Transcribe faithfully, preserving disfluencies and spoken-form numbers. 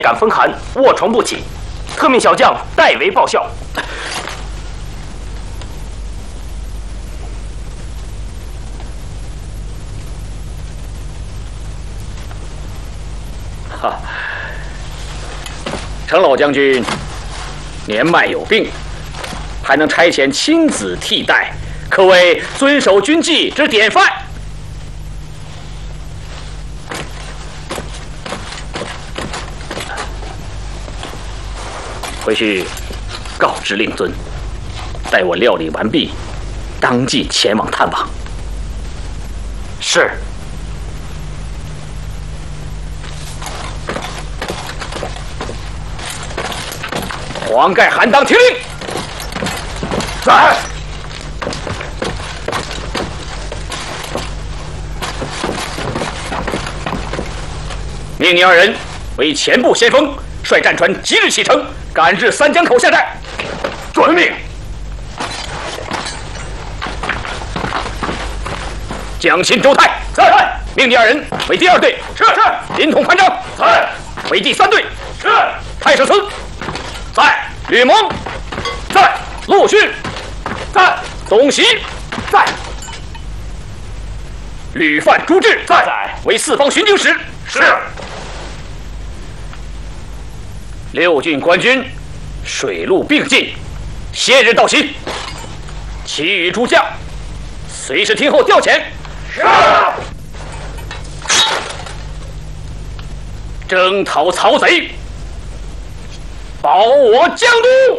感风寒，卧床不起，特命小将代为报效。 哈，程老将军年迈有病，还能差遣亲子替代，可谓遵守军纪之典范。 回去告知令尊，待我料理完毕，当即前往探望。 是。 黄盖韩当听令， 在。 命你二人为前部先锋，率战船即日启程。 赶至三江口下寨， 遵命。 将钦周泰在。 命你二人为第二队， 是是。 临潼潘璋在。 为第三队， 是。 太守司在。 吕蒙在。 陆逊在。 董袭在。 吕范、朱志在。在。 为四方巡警使。 是。 六郡官军水陆并进，歇日到齐。其余诸将随时听候调遣。 是。 征讨曹贼，保我江都。